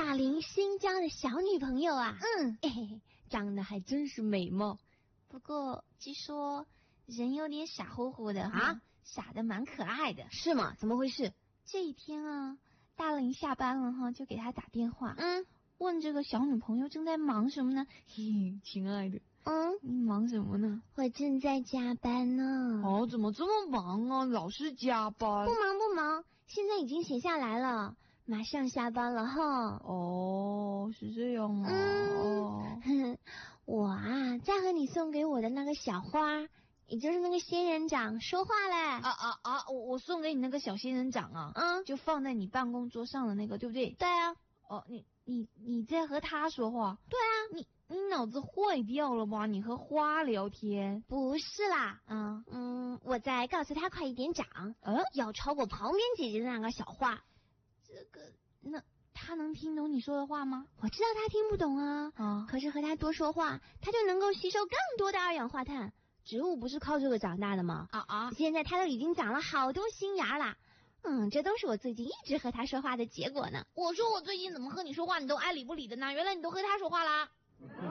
大龄新交的小女朋友啊。 长得还真是美貌， 不过据说人有点傻乎乎的啊， 傻的蛮可爱的。 是吗？怎么回事？ 这一天啊，大龄下班了哈，就给他打电话，问这个小女朋友正在忙什么呢？ 嘿，亲爱的， 你忙什么呢？ 我正在加班呢。 哦，怎么这么忙啊？老是加班。 不忙，现在已经写下来了，马上下班了哈。 哦，是这样吗？ 我啊，在和你送给我的那个小花，也就是那个仙人掌说话嘞。 我送给你那个小仙人掌啊，就放在你办公桌上的那个，对不对？ 对啊。 哦，你在和他说话？ 对啊。 你脑子坏掉了吗？你和花聊天？ 不是啦。我在告诉他快一点长，要超过旁边姐姐的那个小花。 那他能听懂你说的话吗？ 我知道他听不懂啊，可是和他多说话，他就能够吸收更多的二氧化碳。植物不是靠这个长大的吗？现在他都已经长了好多新芽啦。这都是我最近一直和他说话的结果呢。 我说我最近怎么和你说话你都爱理不理的呢？原来你都和他说话啦。